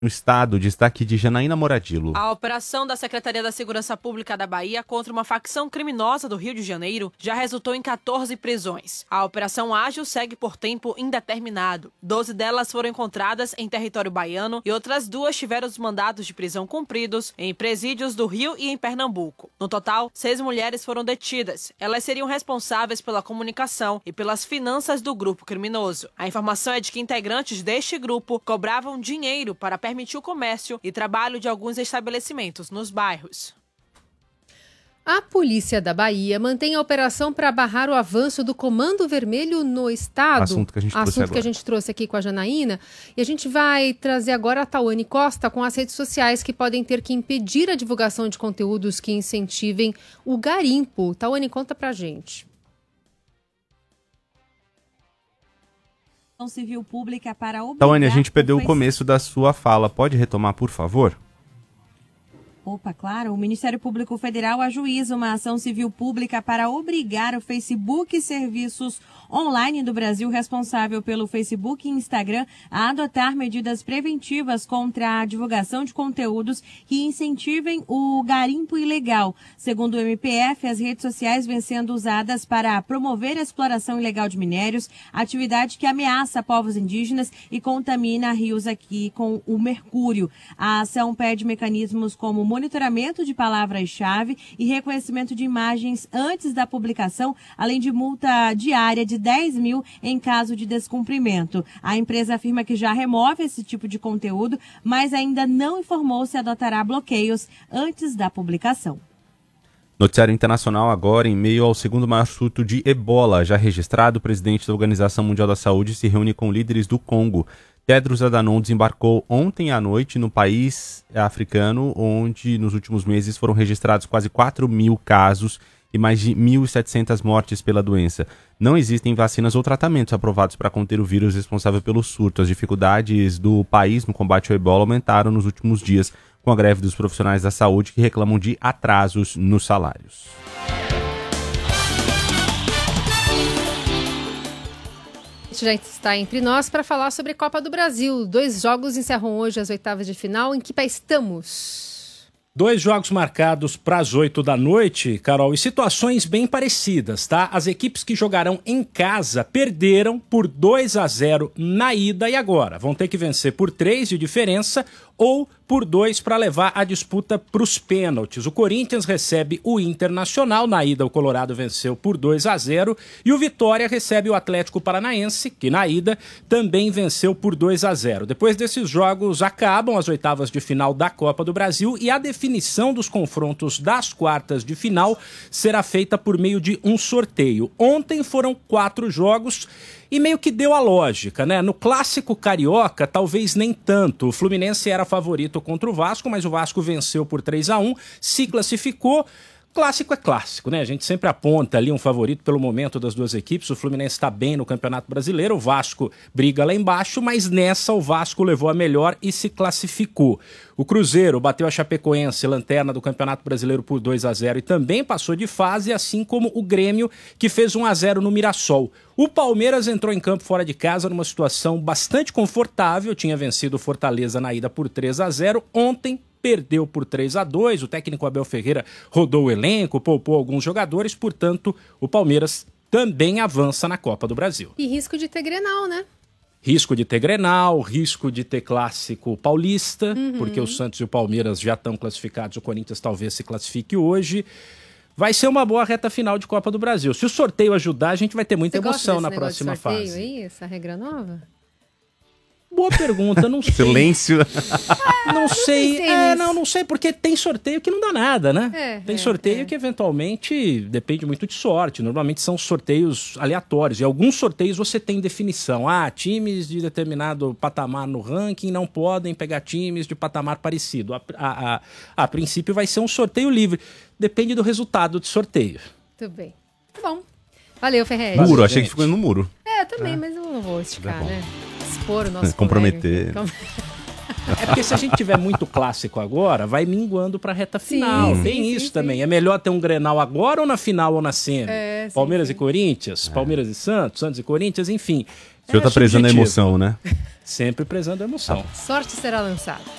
No estado, destaque de Janaína Moradilo. A operação da Secretaria da Segurança Pública da Bahia contra uma facção criminosa do Rio de Janeiro já resultou em 14 prisões. A Operação Ágil segue por tempo indeterminado. 12 delas foram encontradas em território baiano e outras 2 tiveram os mandados de prisão cumpridos em presídios do Rio e em Pernambuco. No total, 6 mulheres foram detidas. Elas seriam responsáveis pela comunicação e pelas finanças do grupo criminoso. A informação é de que integrantes deste grupo cobravam dinheiro para permitir o comércio e trabalho de alguns estabelecimentos nos bairros. A Polícia da Bahia mantém a operação para barrar o avanço do Comando Vermelho no estado. Assunto que a gente trouxe aqui com a Janaína. E a gente vai trazer agora a Tawane Costa com as redes sociais que podem ter que impedir a divulgação de conteúdos que incentivem o garimpo. Tawane, conta pra gente. Civil pública para obrigar... Tawane, a gente perdeu o começo da sua fala. Pode retomar, por favor? Opa, claro. O Ministério Público Federal ajuiza uma ação civil pública para obrigar o Facebook e serviços online do Brasil responsável pelo Facebook e Instagram a adotar medidas preventivas contra a divulgação de conteúdos que incentivem o garimpo ilegal. Segundo o MPF, as redes sociais vêm sendo usadas para promover a exploração ilegal de minérios, atividade que ameaça povos indígenas e contamina rios aqui com o mercúrio. A ação pede mecanismos como monitoramento de palavras-chave e reconhecimento de imagens antes da publicação, além de multa diária de 10 mil em caso de descumprimento. A empresa afirma que já remove esse tipo de conteúdo, mas ainda não informou se adotará bloqueios antes da publicação. Noticiário internacional agora, em meio ao segundo maior surto de ebola já registrado, o presidente da Organização Mundial da Saúde se reúne com líderes do Congo. Tedros Adhanom desembarcou ontem à noite no país africano, onde nos últimos meses foram registrados quase 4.000 casos e mais de 1.700 mortes pela doença. Não existem vacinas ou tratamentos aprovados para conter o vírus responsável pelo surto. As dificuldades do país no combate ao ebola aumentaram nos últimos dias, com a greve dos profissionais da saúde que reclamam de atrasos nos salários. A gente já está entre nós para falar sobre a Copa do Brasil. 2 jogos encerram hoje as oitavas de final. Em que pé estamos? 2 jogos marcados para as 8 da noite, Carol, e situações bem parecidas, tá? As equipes que jogarão em casa perderam por 2-0 na ida e agora vão ter que vencer por 3 de diferença ou por 2 para levar a disputa para os pênaltis. O Corinthians recebe o Internacional, na ida o Colorado venceu por 2-0 e o Vitória recebe o Atlético Paranaense, que na ida também venceu por 2-0. Depois desses jogos acabam as oitavas de final da Copa do Brasil e a definição dos confrontos das quartas de final será feita por meio de um sorteio. Ontem foram 4 jogos e meio que deu a lógica, né? No clássico carioca, talvez nem tanto. O Fluminense era favorito contra o Vasco, mas o Vasco venceu por 3-1, se classificou. Clássico é clássico, né? A gente sempre aponta ali um favorito pelo momento das duas equipes. O Fluminense está bem no Campeonato Brasileiro, o Vasco briga lá embaixo, mas nessa o Vasco levou a melhor e se classificou. O Cruzeiro bateu a Chapecoense, lanterna do Campeonato Brasileiro, por 2-0 e também passou de fase, assim como o Grêmio, que fez 1-0 no Mirassol. O Palmeiras entrou em campo fora de casa numa situação bastante confortável, tinha vencido o Fortaleza na ida por 3-0, ontem perdeu por 3-2, o técnico Abel Ferreira rodou o elenco, poupou alguns jogadores, portanto, o Palmeiras também avança na Copa do Brasil. E risco de ter Grenal, né? Risco de ter Grenal, risco de ter clássico paulista, porque o Santos e o Palmeiras já estão classificados, o Corinthians talvez se classifique hoje. Vai ser uma boa reta final de Copa do Brasil. Se o sorteio ajudar, a gente vai ter muita emoção na próxima fase. Você aí, essa regra nova? Boa pergunta, não sei. Silêncio. Não sei. Não sei, porque tem sorteio que não dá nada, né? Tem sorteio que eventualmente depende muito de sorte. Normalmente são sorteios aleatórios. E alguns sorteios você tem definição. Times de determinado patamar no ranking não podem pegar times de patamar parecido. A princípio vai ser um sorteio livre. Depende do resultado do sorteio. Tudo bem. Tá bom. Valeu, Ferrez. Muro, achei que ficou no muro. Eu também, mas eu não vou esticar, né? Expor o nosso comprometer. É porque se a gente tiver muito clássico agora, vai minguando pra reta final. Tem isso também. É melhor ter um Grenal agora ou na final ou na semi? Palmeiras e Corinthians, Palmeiras e Santos, Santos e Corinthians, enfim. O senhor tá prezando a emoção, né? Sempre prezando a emoção. Sorte será lançada.